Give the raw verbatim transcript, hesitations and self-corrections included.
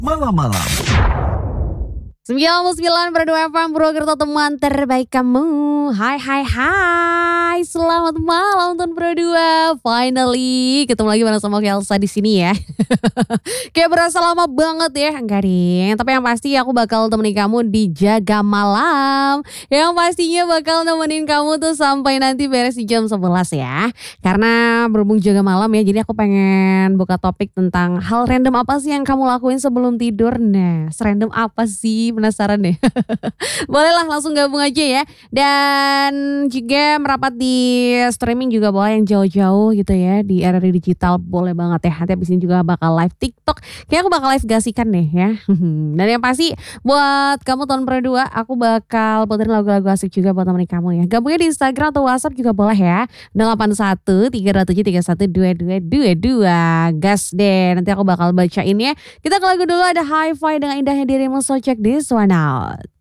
Malam-malam sembilan puluh sembilan koma dua F M Purwokerto, teman terbaik kamu. Hai hai hai. Selamat malam Tuan Pro dua. Finally ketemu lagi bareng sama Elsa di sini ya. Kayak berasa lama banget ya. Enggak ding. Tapi yang pasti aku bakal temenin kamu di Jaga Malam. Yang pastinya bakal nemenin kamu tuh sampai nanti beres di jam sebelas ya. Karena berhubung Jaga Malam ya, jadi aku pengen buka topik tentang hal random apa sih yang kamu lakuin sebelum tidur. Nah, serandom apa sih? Penasaran deh. Bolehlah langsung gabung aja ya. Dan juga merapat di streaming juga boleh, yang jauh-jauh gitu ya. Di R R I Digital boleh banget ya. Nanti abis ini juga bakal live TikTok. Kayaknya aku bakal live gasikan deh ya. Dan yang pasti buat kamu Tuan Pro dua, aku bakal puterin lagu-lagu asik juga buat temenin kamu ya. Gabungnya di Instagram atau WhatsApp juga boleh ya. delapan satu tiga dua tujuh tiga satu dua dua dua dua. Gas deh. Nanti aku bakal bacain ya. Kita ke lagu dulu, ada Hi-Fi dengan indahnya dirimu. So check this one out.